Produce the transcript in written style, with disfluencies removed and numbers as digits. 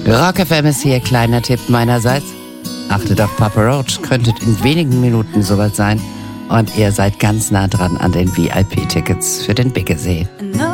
Rock FM ist hier, kleiner Tipp meinerseits. Achtet auf Papa Roach, könntet in wenigen Minuten soweit sein und ihr seid ganz nah dran an den VIP-Tickets für den Biggesee.